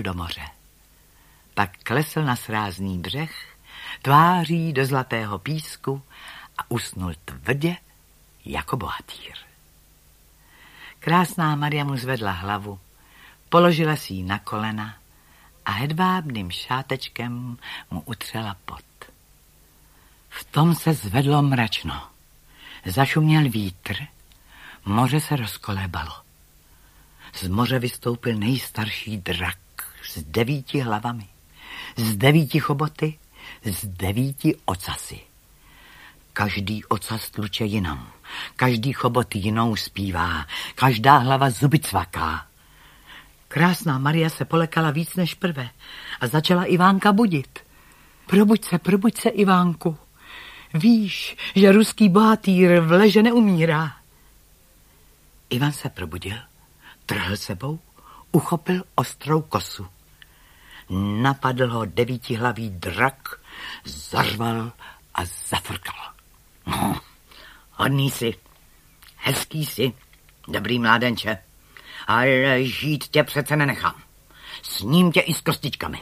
do moře. Pak klesl na srázný břeh, tváří do zlatého písku a usnul tvrdě jako bohatýr. Krásná Maria mu zvedla hlavu, položila si ji na kolena a hedvábným šátečkem mu utřela pot. V tom se zvedlo mračno. Zašuměl vítr, moře se rozkolébalo. Z moře vystoupil nejstarší drak s 9 hlavami, s 9 choboty, s 9 ocasy. Každý ocas tluče jinam, každý chobot jinou zpívá, každá hlava zuby cvaká. Krásná Maria se polekala víc než prve a začala Ivánka budit. Probuď se, Ivánku. Víš, že ruský bohatýr v leže neumírá. Ivan se probudil, trhl sebou, uchopil ostrou kosu. Napadl ho 9hlavý drak, zařval a zafrkal. No, hodný jsi, hezký jsi, dobrý mládenče, ale žít tě přece nenechám. Sním tě i s kostičkami.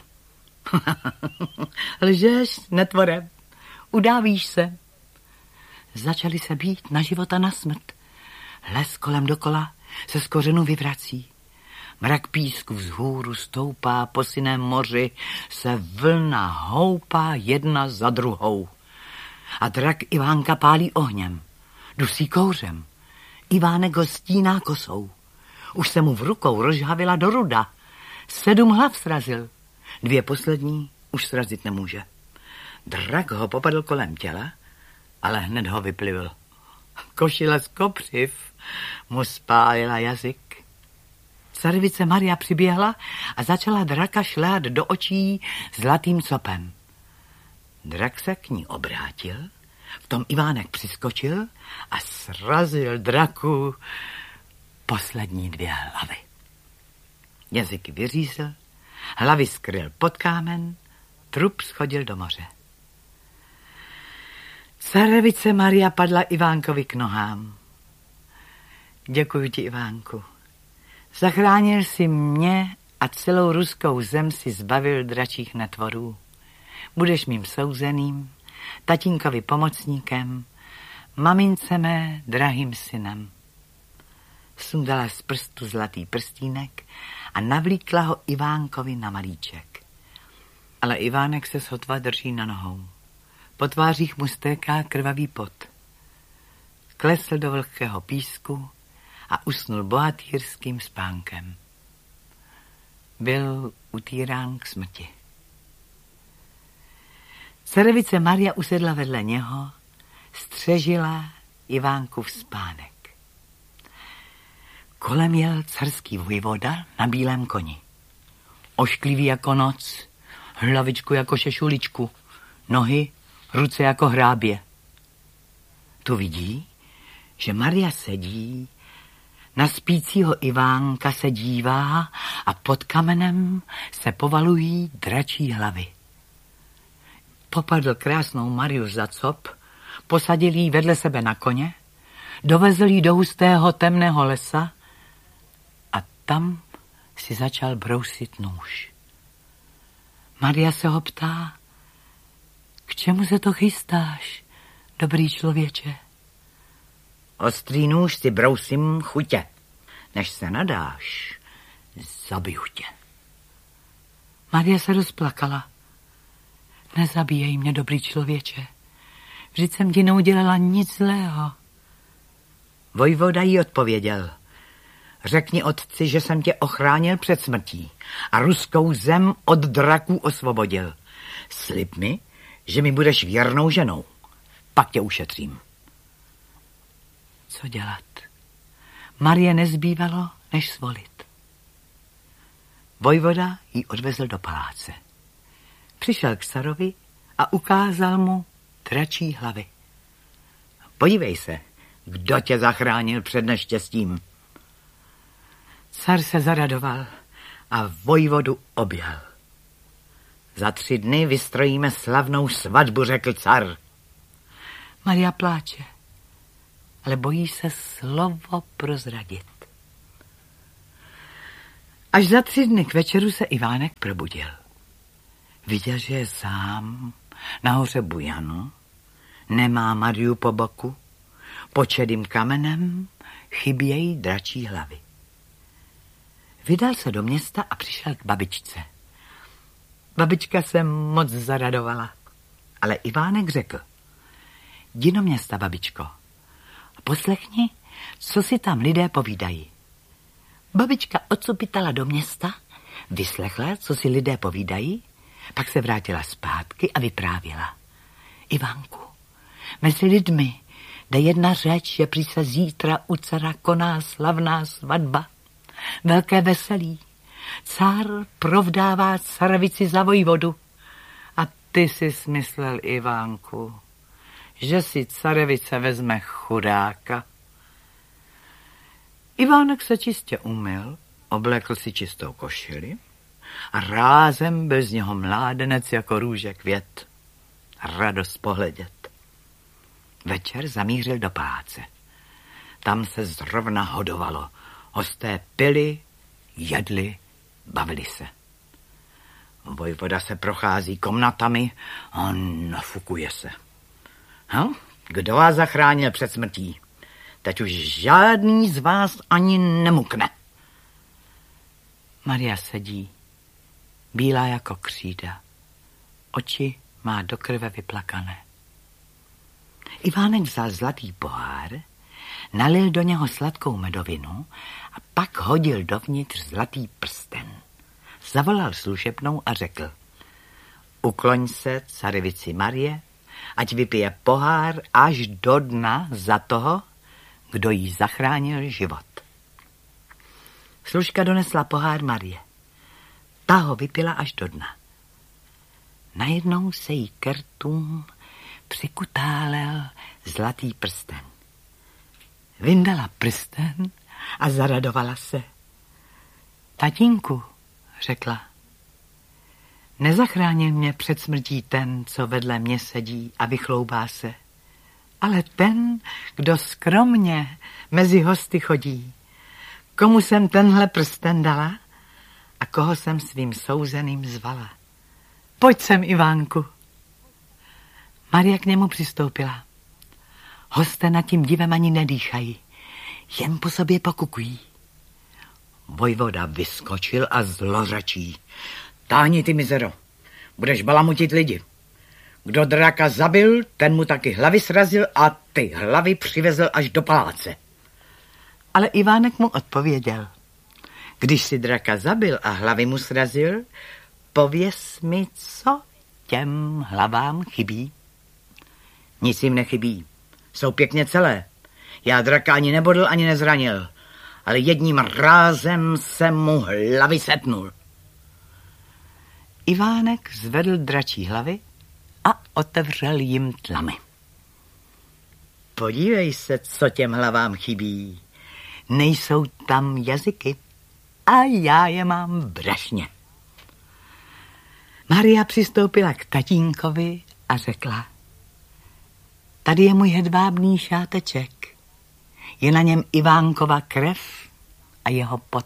Lžeš, netvore, udávíš se. Začali se být na život a na smrt. Les kolem dokola se z kořenů vyvrací. Mrak písku vzhůru stoupá, po sinném moři se vlna houpá jedna za druhou. A drak Ivánka pálí ohněm, dusí kouřem. Ivánek ho stíná kosou. Už se mu v rukou rozžhavila do ruda. 7 hlav srazil. 2 poslední už srazit nemůže. Drak ho popadl kolem těla, ale hned ho vyplivil. Košile z kopřiv mu spálila jazyk. Carevice Maria přiběhla a začala draka šlehat do očí zlatým copem. Drak se k ní obrátil, v tom Ivánek přiskočil a srazil draku poslední 2 hlavy. Jazyk vyřízl, hlavy skryl pod kámen, trup schodil do moře. Carevice Maria padla Ivánkovi k nohám. Děkuji ti, Ivánku. Zachránil si mě a celou ruskou zem si zbavil dračích netvorů. Budeš mým souzeným, tatínkovi pomocníkem, mamince mé drahým synem. Sundala z prstu zlatý prstínek a navlíkla ho Ivánkovi na malíček. Ale Ivánek se sotva drží na nohou. Po tvářích mu stéká krvavý pot. Klesl do vlhkého písku a usnul bohatýrským spánkem. Byl utírán k smrti. Carevice Maria usedla vedle něho, střežila Ivánkův spánek. Kolem jel carský vojvoda na bílém koni. Ošklivý jako noc, hlavičku jako šešuličku, nohy, ruce jako hrábě. Tu vidí, že Maria sedí, na spícího Ivánka se dívá a pod kamenem se povalují dračí hlavy. Popadl krásnou Mariu za cop, posadil jí vedle sebe na koně, dovezl jí do hustého temného lesa a tam si začal brousit nůž. Maria se ho ptá, k čemu se to chystáš, dobrý člověče? Ostrý nůž si brousím chutě. Než se nadáš, zabiju tě. Maria se rozplakala. Nezabíjej mě, dobrý člověče. Vždyť jsem ti neudělala nic zlého. Vojvoda jí odpověděl. Řekni otci, že jsem tě ochránil před smrtí a ruskou zem od draků osvobodil. Slib mi, že mi budeš věrnou ženou. Pak tě ušetřím. Co dělat? Marie nezbývalo, než svolit. Vojvoda ji odvezl do paláce. Přišel k carovi a ukázal mu dračí hlavy. Podívej se, kdo tě zachránil před neštěstím. Car se zaradoval a vojvodu objal. Za 3 dny vystrojíme slavnou svatbu, řekl car. Maria pláče, ale bojí se slovo prozradit. Až za 3 dny k večeru se Ivánek probudil. Viděl, že je sám na hoře Bujanu, nemá Mariu po boku, pod šedým kamenem chybějí dračí hlavy. Vydal se do města a přišel k babičce. Babička se moc zaradovala, ale Ivánek řekl: jdi do města, babičko, a poslechni, co si tam lidé povídají. Babička odsupitala do města, vyslechla, co si lidé povídají, pak se vrátila zpátky a vyprávěla: Ivánku, mezi lidmi jde jedna řeč, že prý se zítra u cara koná slavná svatba, velké veselí. Cár provdává carevici za vojvodu. A ty si smyslel, Ivánku, že si carevice vezme chudáka. Ivánek se čistě umyl, oblekl si čistou košili a rázem byl z něho mládenec jako růže květ. Radost pohledět. Večer zamířil do paláce. Tam se zrovna hodovalo. Hosté pili, jedli, bavili se. Vojvoda se prochází komnatami a nafukuje se. Kdo vás zachránil před smrtí? Teď už žádný z vás ani nemukne. Maria sedí, bílá jako křída. Oči má do krve vyplakané. Ivánek vzal zlatý pohár, nalil do něho sladkou medovinu a pak hodil dovnitř zlatý prsten. Zavolal služebnou a řekl: ukloň se carevici Marie, ať vypije pohár až do dna za toho, kdo jí zachránil život. Služka donesla pohár Marie. Ta ho vypila až do dna. Najednou se jí ke rtům přikutálel zlatý prsten. Vyndala prsten a zaradovala se. Tatínku, řekla, nezachránil mě před smrtí ten, co vedle mě sedí a vychloubá se, ale ten, kdo skromně mezi hosty chodí. Komu jsem tenhle prsten dala a koho jsem svým souzeným zvala. Pojď sem, Ivánku. Maria k němu přistoupila. Hosté nad tím divem ani nedýchají, jen po sobě pokukují. Vojvoda vyskočil a zlořečí. Táhni, ty mizero, budeš balamutit lidi. Kdo draka zabil, ten mu taky hlavy srazil a ty hlavy přivezl až do paláce. Ale Ivánek mu odpověděl: když si draka zabil a hlavy mu srazil, pověz mi, co těm hlavám chybí. Nic jim nechybí, jsou pěkně celé. Já draka ani nebodl, ani nezranil, ale jedním rázem jsem mu hlavy setnul. Ivánek zvedl dračí hlavy a otevřel jim tlamy. Podívej se, co těm hlavám chybí. Nejsou tam jazyky a já je mám v brašně. Maria přistoupila k tatínkovi a řekla: tady je můj hedvábný šáteček. Je na něm Ivánkova krev a jeho pot.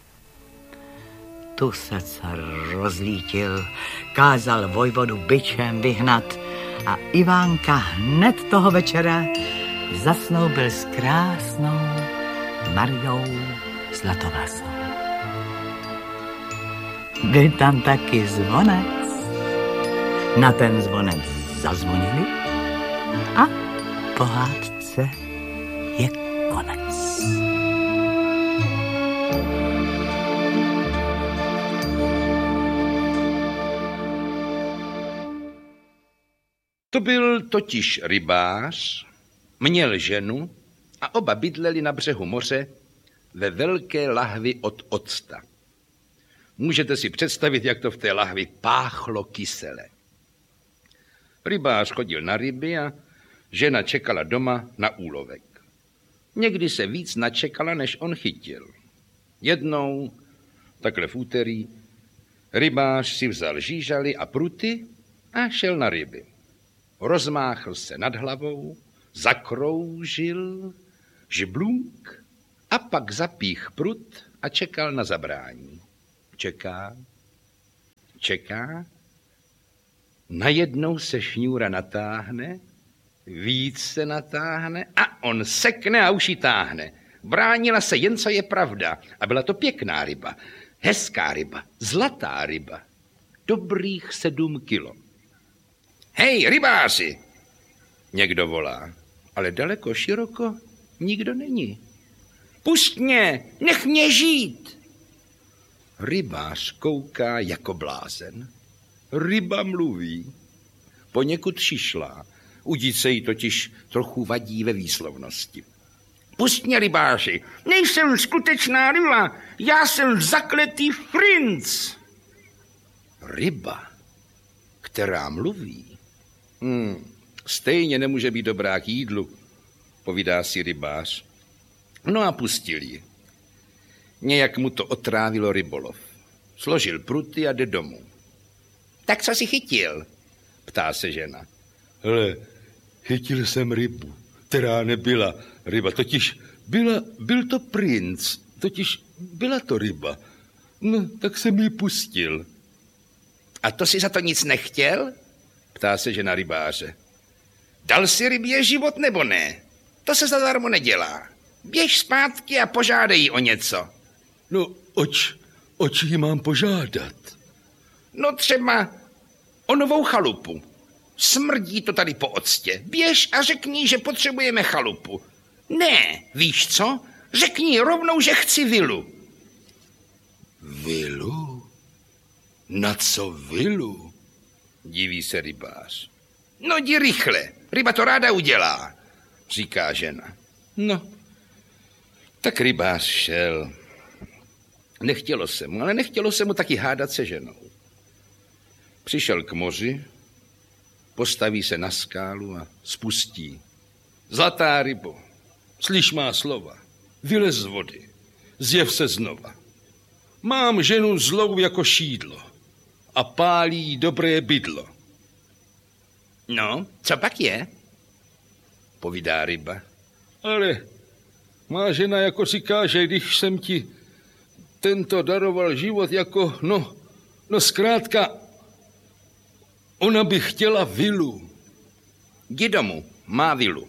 Tu se car rozlítil, kázal vojvodu bičem vyhnat a Ivánka hned toho večera zasnoubil s krásnou Mariou Zlatovlasou. Byl tam taky zvonec. Na ten zvonec zazvonili a pohádce je konec. To byl totiž rybář, měl ženu a oba bydleli na břehu moře ve velké lahvi od octa. Můžete si představit, jak to v té lahvi páchlo kysele. Rybář chodil na ryby a žena čekala doma na úlovek. Někdy se víc načekala, než on chytil. Jednou, takhle v úterý, rybář si vzal žížaly a pruty a šel na ryby. Rozmáchl se nad hlavou, zakroužil, žblunk a pak zapích prut a čekal na zabrání. čeká. Najednou se šňůra natáhne, víc se natáhne a on sekne a už ji táhne. Bránila se jen, co je pravda. A byla to pěkná ryba, hezká ryba, zlatá ryba. Dobrých 7 kilo. Hej, rybáři! Někdo volá, ale daleko, široko nikdo není. Pusť mě, nech mě žít! Rybář kouká jako blázen. Ryba mluví. Poněkud šišlá. Udít se jí totiž trochu vadí ve výslovnosti. Pusť mě, rybáři, nejsem skutečná ryba, já jsem zakletý princ. Ryba, která mluví. Stejně nemůže být dobrá k jídlu, povídá si rybář. No a pustil ji. Nějak mu to otrávilo rybolov. Složil pruty a jde domů. Tak co jsi chytil? Ptá se žena. Hele, chytil jsem rybu, která nebyla ryba, totiž byl to princ, totiž byla to ryba. No, tak jsem ji pustil. A to si za to nic nechtěl? Ptá se žena rybáře. Dal si rybě život nebo ne? To se zadarmo nedělá. Běž zpátky a požádej jí o něco. No, oč jí mám požádat? No třeba o novou chalupu. Smrdí to tady po octě. Běž a řekni, že potřebujeme chalupu. Ne, víš co? Řekni rovnou, že chci vilu. Vilu? Na co vilu? Diví se rybář. No jdi rychle, ryba to ráda udělá, říká žena. No, tak rybář šel. Nechtělo se mu, ale nechtělo se mu taky hádat se ženou. Přišel k moři, postaví se na skálu a spustí. Zlatá rybo, slyš má slova, vylez z vody, zjev se znova. Mám ženu zlou jako šídlo a pálí dobré bydlo. No, co pak je? Povídá ryba. Ale má žena jako říká, že když jsem ti tento daroval život jako, no zkrátka, ona by chtěla vilu. Jdi domů, má vilu.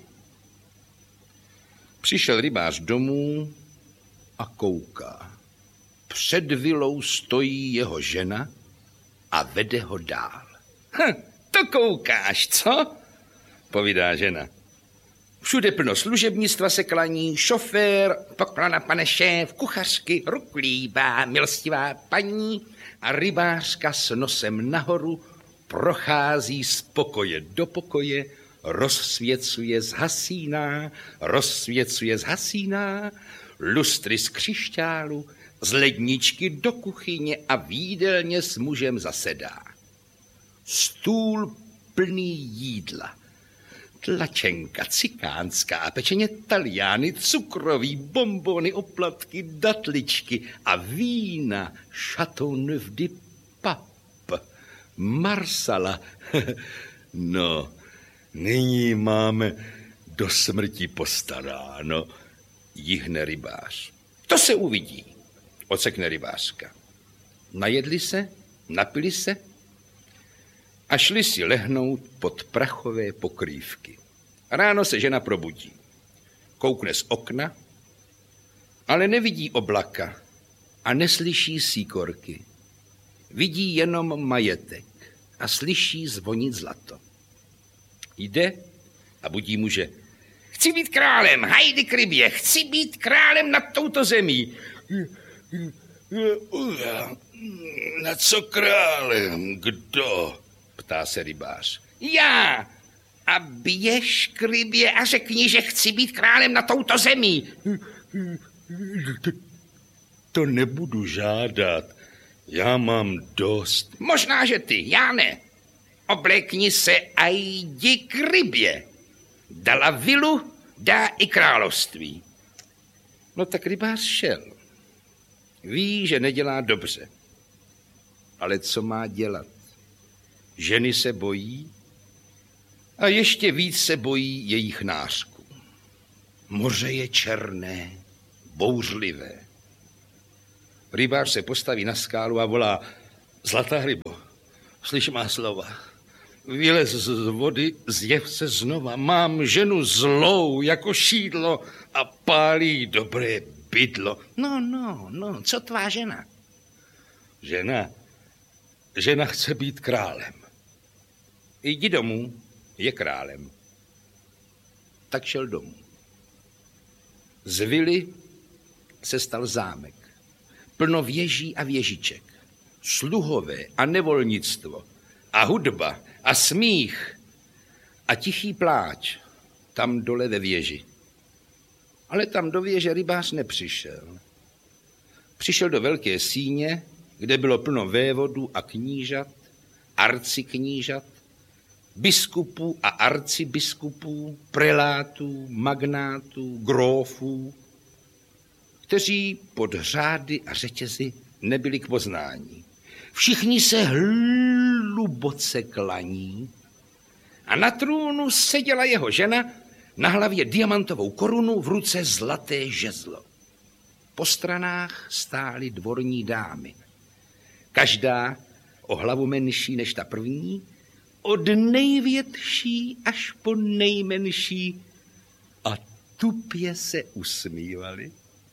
Přišel rybář domů a kouká. Před vilou stojí jeho žena a vede ho dál. To koukáš, co? Povídá žena. Všude plno služebnictva se klaní, šofér, poklona pane šéf, kuchařky, ruklíbá, milostivá paní a rybářka s nosem nahoru prochází z pokoje do pokoje, rozsvěcuje zhasíná, lustry z křišťálu, z ledničky do kuchyně a v jídelně s mužem zasedá. Stůl plný jídla. Tlačenka cikánská, pečeně taliány, cukroví, bonbony, oplatky, datličky a vína Chateau Neuf de Pape, Marsala. No, nyní máme do smrti postaráno, jihne rybář. To se uvidí, ocekne rybářka. Najedli se, napili se a šli si lehnout pod prachové pokrývky. Ráno se žena probudí. Koukne z okna, ale nevidí oblaka a neslyší síkorky. Vidí jenom majetek a slyší zvonit zlato. Jde a budí muže. Chci být králem, hajdy k rybě, chci být králem nad touto zemí. Na co králem? Kdo? Ptá se rybář. Já! A běž k rybě a řekni, že chci být králem na touto zemí. To nebudu žádat. Já mám dost. Možná, že ty, já ne. Oblékni se a jdi k rybě. Dala vilu, dá i království. No tak rybář šel. Ví, že nedělá dobře. Ale co má dělat? Ženy se bojí a ještě víc se bojí jejich nářků. Moře je černé, bouřlivé. Rybář se postaví na skálu a volá: Zlatá rybo, slyš má slova. Vylez z vody, zjev se znova. Mám ženu zlou jako šídlo a pálí dobré bydlo. No, co tvá žena? Žena chce být králem. Jdi domů, je králem. Tak šel domů. Z vily se stal zámek. Plno věží a věžiček. Sluhové a nevolnictvo. A hudba a smích a tichý pláč tam dole ve věži. Ale tam do věže rybář nepřišel. Přišel do velké síně, kde bylo plno vévodů a knížat, arciknížat, biskupů a arcibiskupů, prelátů, magnátů, grófů, kteří pod řády a řetězy nebyli k poznání. Všichni se hluboce klaní a na trůnu seděla jeho žena, na hlavě diamantovou korunu, v ruce zlaté žezlo. Po stranách stály dvorní dámy. Každá o hlavu menší než ta první, od největší až po nejmenší, a tupě se usmívali.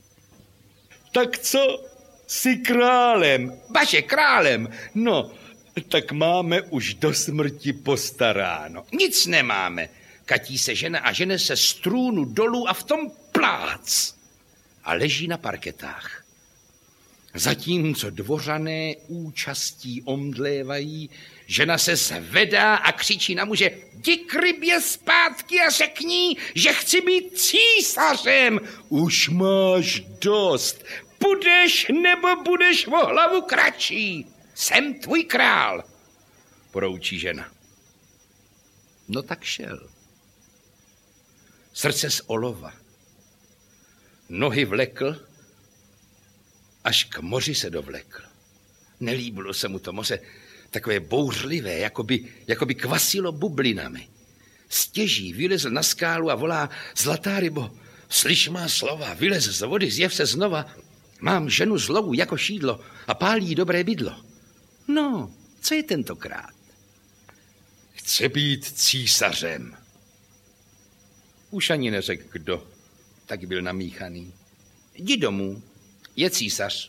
Tak co? Jsi králem. Vaše králem. No, tak máme už do smrti postaráno. Nic nemáme. Katí se žena a žene se z trůnu dolů a v tom plác. A leží na parketách. Zatímco dvořané účastí omdlévají, žena se zvedá a křičí na muže: jdi k rybě zpátky a řekni, že chci být císařem. Už máš dost. Budeš nebo budeš o hlavu kratší. Jsem tvůj král, poroučí žena. No tak šel. Srdce z olova. Nohy vlekl, až k moři se dovlekl. Nelíbilo se mu to moře, takové bouřlivé, jako by kvasilo bublinami. Stěží vylezl na skálu a volá: Zlatá rybo, slyš má slova, vylez z vody, zjev se znova. Mám ženu zlou jako šídlo a pálí dobré bydlo. No, co je tentokrát? Chce být císařem. Už ani neřekl kdo, tak byl namíchaný. Jdi domů, je císař.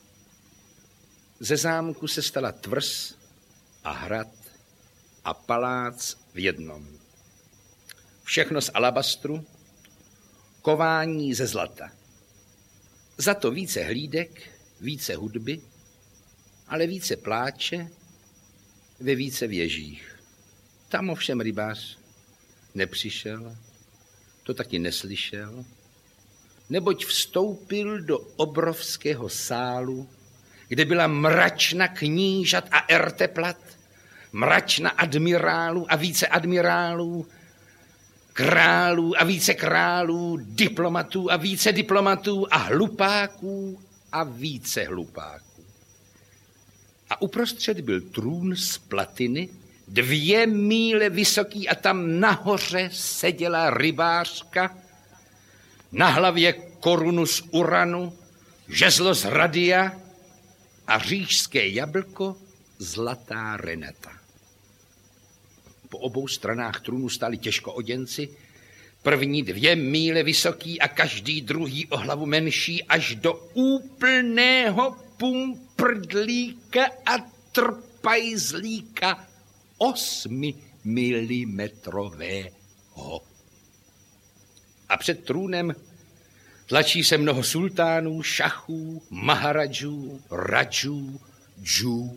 Ze zámku se stala tvrz a hrad a palác v jednom. Všechno z alabastru, kování ze zlata. Za to více hlídek, více hudby, ale více pláče ve více věžích. Tam ovšem rybář nepřišel, to taky neslyšel, neboť vstoupil do obrovského sálu, kde byla mračna knížat a erteplat, mračna admirálů a více admirálů, králů a více králů, diplomatů a více diplomatů a hlupáků a více hlupáků. A uprostřed byl trůn z platiny, 2 míle vysoký, a tam nahoře seděla rybářka, na hlavě korunu z uranu, žezlo z radia a říšské jablko zlatá reneta. Po obou stranách trůnu stáli těžkooděnci, první 2 míle vysoký a každý druhý o hlavu menší, až do úplného pumprdlíka a trpajzlíka 8 milimetrového. A před trůnem tlačí se mnoho sultánů, šachů, maharadžů, radžů, džů.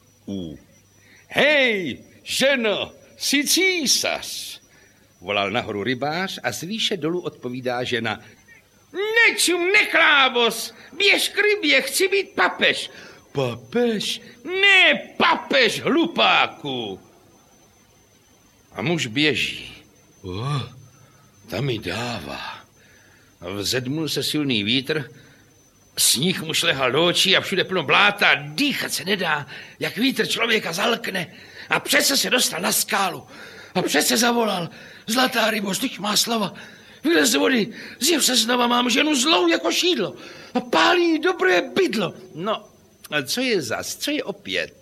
Hej, ženo, jsi císař, volal nahoru rybář a z výše dolů odpovídá žena. Nečum, neklábos, běž k rybě, chci být papež. Papež? Ne, papež, hlupáku. A muž běží. Tam mi dává. Vzedmul se silný vítr, sníh mu šlehal do očí a všude plno bláta, dýchat se nedá, jak vítr člověka zalkne. A přece se dostal na skálu a přece zavolal. Zlatá rybo, slyš má slova, Vylez z vody, zjev se znova, mám ženu zlou jako šídlo a pálí dobré bydlo. No, a co je zas, co je opět?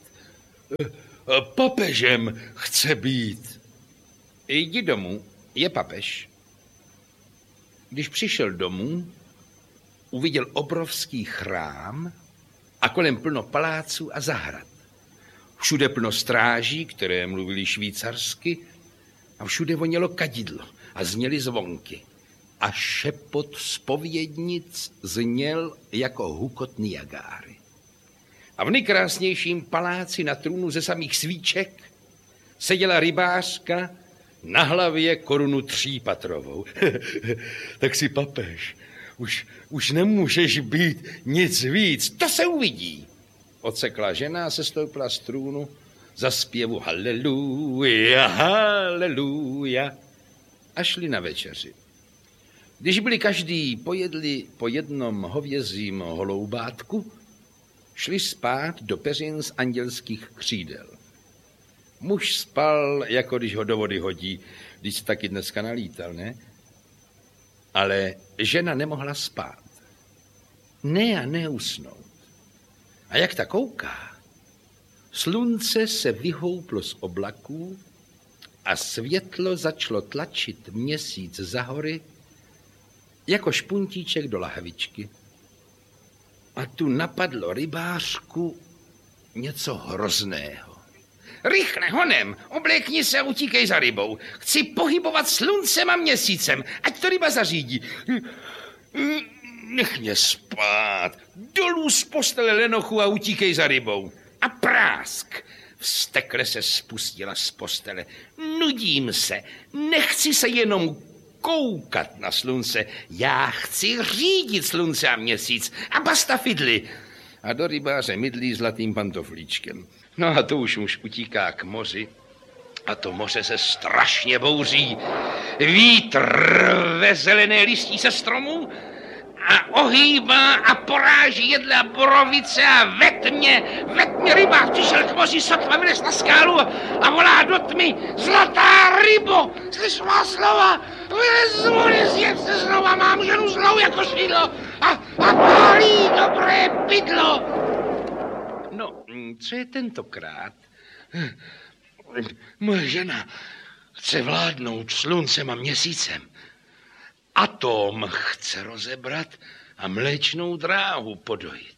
Papežem chce být. Jdi domů, je papež. Když přišel domů, uviděl obrovský chrám a kolem plno paláců a zahrad. Všude plno stráží, které mluvili švýcarsky, a všude vonělo kadidlo a zněly zvonky. A šepot zpovědnic zněl jako hukot Niagáry. A v nejkrásnějším paláci na trůnu ze samých svíček seděla rybářka na hlavě korunu 3patrovou. Tak si papež, už nemůžeš být nic víc, to se uvidí. Odsekla žena a se stoupila z trůnu za zpěvu haleluja, haleluja a šli na večeři. Když byli každý pojedli po jednom hovězím holoubátku, šli spát do peřin z andělských křídel. Muž spal, jako když ho do vody hodí, když se taky dneska nalítal, ne? Ale žena nemohla spát. Ne a neusnout. A jak ta kouká, slunce se vyhouplo z oblaků a světlo začalo tlačit měsíc za hory jako špuntíček do lahvičky. A tu napadlo rybářku něco hrozného. Rychle, honem, oblékni se a utíkej za rybou. Chci pohybovat sluncem a měsícem, ať to ryba zařídí. Nech mě spát. Dolů z postele lenochu a utíkej za rybou. A prásk. Vztekle se spustila z postele. Nudím se. Nechci se jenom koukat na slunce. Já chci řídit slunce a měsíc. A basta fidly. A do rybáře mydlí zlatým pantoflíčkem. No a to už muž utíká k moři. A to moře se strašně bouří. Vítr ve zelené listí se stromů a ohýbá a poráží jedle a borovice a ve tmě rybář přišel k moři, sotva vylez na skálu a volá do tmy: Zlatá rybo, slyš má slova, vylez z vody, zjev se znova, mám ženu zlou jako šídlo a pálí dobré bydlo. No, co je tentokrát? Moje žena chce vládnout sluncem a měsícem. Atom chce rozebrat a mléčnou dráhu podojit.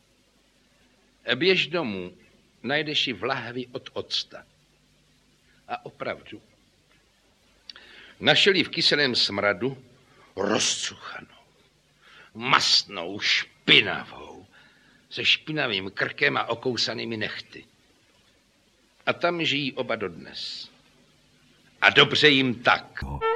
Běž domů, najdeš ji v lahvi od octa. A opravdu, našel ji v kyselém smradu rozcuchanou, mastnou, špinavou, se špinavým krkem a okousanými nehty. A tam žijí oba dodnes. A dobře jim tak.